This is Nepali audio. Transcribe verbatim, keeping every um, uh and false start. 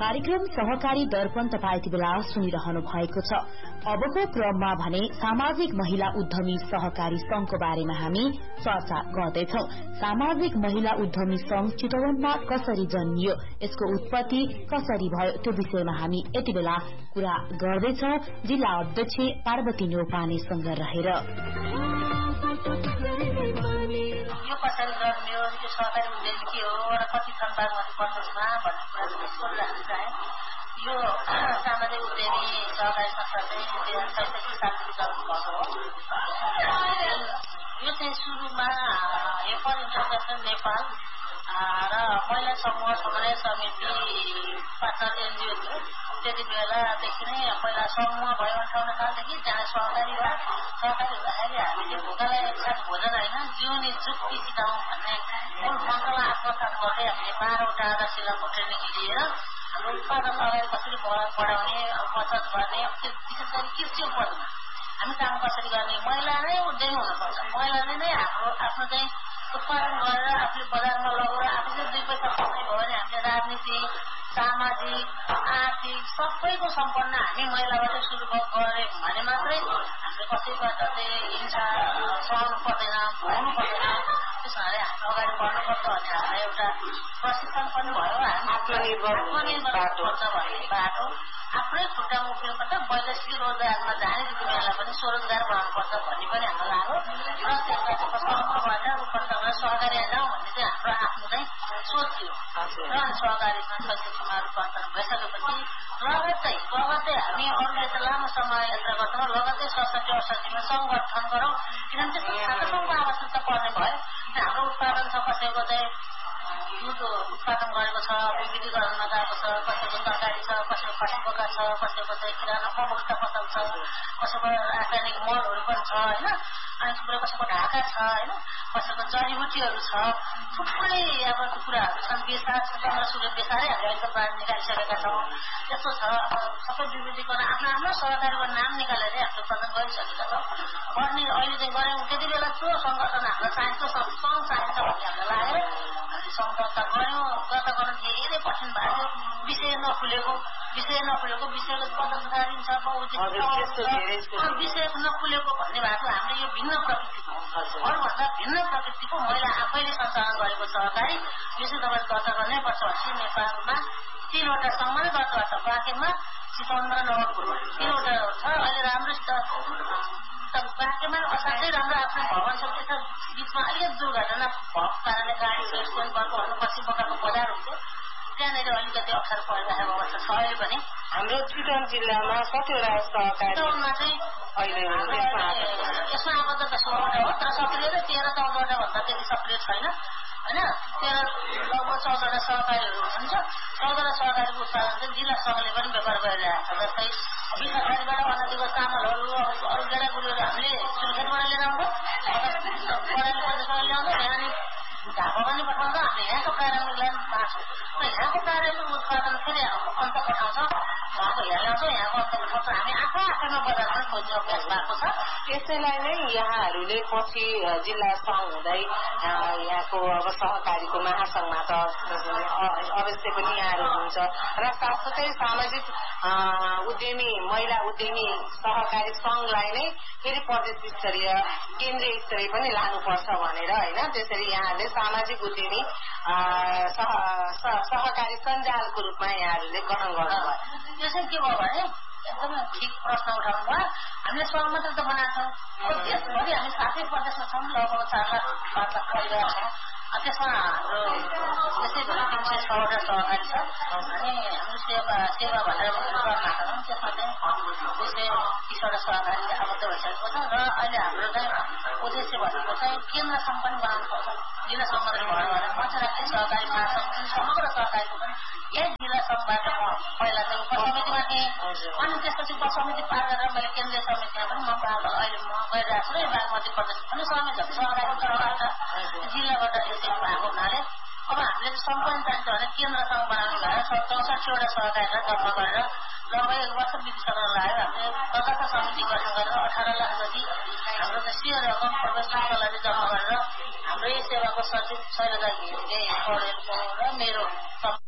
कार्यक्रम सहकारी दर्पण तपाईं यति बेला सुनिरहनु भएको छ। अबको क्रममा भने सामाजिक महिला उद्यमी सहकारी संघको बारेमा हामी चर्चा गर्दैछौं। सामाजिक महिला उद्यमी संघ चितवनमा कसरी जन्मियो, यसको उत्पत्ति कसरी भयो, त्यो विषयमा हामी यति बेला कुरा गर्दैछौं जिल्ला अध्यक्ष पार्वती न्यौपानेसँग रहेर। यो कसरी जन्मियो, यो सहकारी उद्यमी के हो र कति सम्भागमा पर्दछमा भन्ने कुरा सोधिराख्न चाहे। यो सामाजिक उद्यमी सहकारी संस्था चाहिँ दुई हजार सैंतालिस सालदेखि जन्म भएको हो। यो चाहिँ सुरुमा एफर इन्टरनेशनल नेपाल र महिला समूह समन्वय समिति पाँच एनजिओ थियो। त्यति बेलादेखि नै पहिला समूह भयो अन्ठाउन्न सालदेखि, त्यहाँ सहकारी भयो। सहकारी हुँदाखेरि हामीले भोकालाई एकसाथ भोजन होइन जिउने जुक्ति सिकाउँ भन्ने मूल मन्त्रलाई आत्मसात गर्दै हामीले बाह्रवटा आधारशिलाको ट्रेनिङ लिएर हाम्रो उत्पादन अगाडि कसरी बढाउने, बचत गर्ने, विशेष गरी कृषि उपजमा हामी काम कसरी गर्ने, महिला नै उद्यमी हुनुपर्छ। महिलाले नै हाम्रो आफ्नो चाहिँ उत्पादन गरेर आफूले बजारमा लगेर आफूले दुई पैसा कमाउने भयो भने हामीले राजनीति, सामाजिक, आर्थिक सबैको सम्पन्न हामी महिलाबाट सुरु गरे भने मात्रै हामीले कसैबाट चाहिँ हिंसा सहनु पर्दैन, भोग्नु पर्दैन। त्यस भएर हामी अगाडि बढ्नुपर्छ भने हामीलाई एउटा प्रशिक्षण पनि भयो। हामी आत्मनिर्भर आत्मनिर्भर हुन्छ भन्ने बाटो आफ्नै खुट्टामा उभिनुपर्छ। वैदेशिक रोजगारमा जाने दिदीबहिनीलाई पनि स्वरोजगार बनाउनुपर्छ भन्ने पनि हाम्रो लाग्यो र त्यसलाई समूहबाट रूपान्तरण सहकारी जाउँ भन्ने चाहिँ हाम्रो आफ्नो चाहिँ सोच थियो। र सहकारीमा सचेतमा रूपान्तरण भइसकेपछि लगत्तै लगत्तै हामी अरूले त लामो समय यात्रा गर्छौँ, लगत्तै सडसठी अडसठीमा संगठन गरौँ। किनभने त्यसको खातासम्मको आवश्यकता पर्ने भयो। हाम्रो उत्पादन छ, कसैको चाहिँ दुध उत्पादन गरेको छ, विविधीकरणमा गएको छ, कसैको तरकारी छ, कसैको खसीबोका छ, कसैको चाहिँ किराना उपभोक्ता पसल छ, कसैको रासायनिक मलहरू पनि छ होइन, अनि थुप्रै कसैको ढाका छ होइन, कसैको जडीबुटीहरू छ, थुप्रै अब कुराहरू छन्। बेसार छ, चन्द्र सूर्य बेसारै हामीले एकदम बाहिर निकालिसकेका छौँ। त्यस्तो छ सबै विविधीकरण आफ्नो आफ्नो सहकारीको नाम निकालेर हामीले उत्पादन गरिसकेका छौँ। गर्ने अहिले चाहिँ गऱ्यौँ। त्यति बेला त्यो सङ्गठन हाम्रो चाहिन्छ, सङ्घ चाहिन्छ भन्ने हामीलाई लाग्यो। हामीले सङ्घर्षता गऱ्यौँ। गर्दा गर्न धेरै कठिन भएको, विषय नखुलेको विषय नखुलेको विषयको पदक दिन्छ, विषय नखुलेको भन्ने भएको हामीले यो भिन्न प्रकृतिको अरूभन्दा भिन्न प्रकृतिको महिला आफैले सञ्चालन गरेको सहकारी यो चाहिँ तपाईँ दर्ता गर्नै पर्छ भनेपछि नेपालमा तीनवटा सङ्घमा नै दर्ता गर्छ। बाँकेमा, चितवनमा र नवलपुरमा तीनवटा छ। अहिले राम्रोसित बाँकेमा असाध्यै राम्रो आफ्नो भवन छ। त्यस बिचमा अलिकति दुर्घटना भएको कारणले गाडी एक्सिडेन्ट भएको भन्नु पश्चिम बङ्गालको बजार हुन्थ्यो, त्यहाँनिर अलिकति अप्ठ्यारो परिरहेको अवस्था छ। अहिले पनि हाम्रो चितवन जिल्लामा कतिवटा सहकारी चितवनमा चाहिँ अहिले यसमा आबद्ध त सोह्रवटा हो, तर सक्रिय र तेह्र चौधवटा भन्दा त्यति सक्रिय छैन होइन। तेह्र लगभग चौधवटा सहकारीहरू हुनुहुन्छ। चौधवटा सहकारीको उत्पादन चाहिँ जिल्ला सङ्घले पनि व्यापार गरिरहेको छ। जस्तै बिचखारीबाट अनदीको चामलहरू, अरू गेडागुडीहरू हामीले सुर्खेतबाट लिएर आउँछौँ, पढाइले प्रदेशबाट ल्याउँछौँ, यहाँ ढाका पनि पठाउँछ। हामीले यहाँको प्रारम्भिकलाई पार्छौँ र यहाँको प्रारम्भिक उत्पादन फेरि अन्त पठाउँछ, उहाँको यहाँ ल्याउँछौँ, यहाँको अन्त पठाउँछ। हामी आफै आफैमा बजारमा खोज्ने अभ्यास भएको छ। यसैलाई नै यहाँहरूले पछि जिल्ला सङ्घ हुँदै यहाँको अब सहकारीको महासङ्घमा त अवश्य पनि यहाँहरू हुनुहुन्छ र साथसाथै सामाजिक उद्यमी महिला उद्यमी सहकारी सङ्घलाई नै फेरि प्रदेश स्तरीय केन्द्रीय स्तरीय पनि लानुपर्छ भनेर होइन। त्यसरी यहाँहरूले सामाजिक उद्यमी सहकारी सञ्जालको रूपमा यहाँहरूले गठन गर्नुभयो। यो चाहिँ के भयो भने एकदमै ठिक प्रश्न उठाउनु भयो। हामीले सङ्घ मात्र त बनाएको छौँ, देशभरि हामी सातै प्रदेशमा छौँ, लगभग चार लाख पाँच लाख परिवार छौँ। त्यसमा हाम्रो यसैभरि तिन सय छवटा सहकारी छ। अनि हाम्रो सेवा सेवा भनेर गर्नाछौँ, त्यसमा चाहिँ दुई सय तिसवटा सहकारी आबद्ध भइसकेको छ। र अहिले हाम्रो चाहिँ उद्देश्य भनेको चाहिँ केन्द्र सङ्घ पनि बनाउनुपर्छ। जिल्ला सङ्घ मात्रै भयो भने मध्यराष्ट्रिय सहकारी महासङ्घ पनि समग्र सहकारीको पनि यही जिल्ला सङ्घबाट म पहिला चाहिँ उपसमितिमा थिएँ, अनि त्यसपछि उपसमिति पार गरेर मैले केन्द्रीय समितिमा पनि म अहिले म गइरहेको छु र बागमती प्रदेश पनि समिति सहकारी तर्फबाट जिल्लाबाट यसरी भएको हुनाले अब हामीले सम्पन्न चाहिन्छ भने केन्द्र सङ्घ बनाउनु भएर चौसठीवटा सहकारीलाई जम्मा गरेर लगभग एक वर्ष बितिसक्न लाग्यो। हामीले दर्ता समिति गठन गरेर अठार लाख जति हाम्रो चाहिँ रकम प्रवेश शुल्कलाई जम्मा गरेर हाम्रो यही सेवाको सचिव शैलजा घिमिरे पौडेलको र मेरो